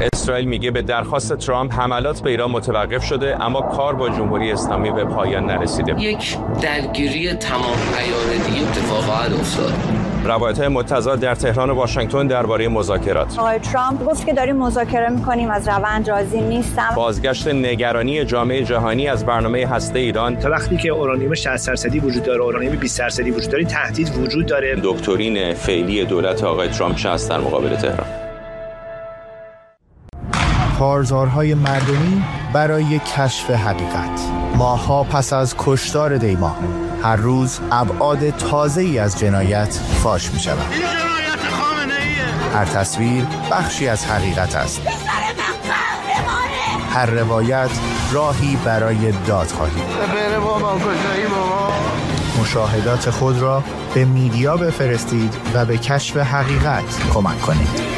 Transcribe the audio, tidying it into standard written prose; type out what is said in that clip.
اسرائیل میگه به درخواست ترامپ حملات به ایران متوقف شده، اما کار با جمهوری اسلامی به پایان نرسیده. یک درگیری تمام عیار دیگه اتفاق خواهد افتاد. روایت‌های متضاد در تهران و واشنگتن درباره مذاکرات. آقای ترامپ گفت که داریم مذاکره می‌کنیم، از روند راضی نیستم. بازگشت نگرانی جامعه جهانی از برنامه هسته ایران. تا وقتی که اورانیوم 60% وجود داره، اورانیوم 20% وجود داره، تهدید وجود داره. دکترین فعلی دولت آقای ترامپ چه است در مقابل تهران؟ کارزارهای مردمی برای کشف حقیقت. ماه‌ها پس از کشتار دیما، هر روز ابعاد تازه‌ای از جنایت فاش می‌شود. این جنایت خامنه‌ایه. هر تصویر بخشی از حقیقت است. هر روایت راهی برای دادخواهی. مشاهدات خود را به میدیا بفرستید و به کشف حقیقت کمک کنید.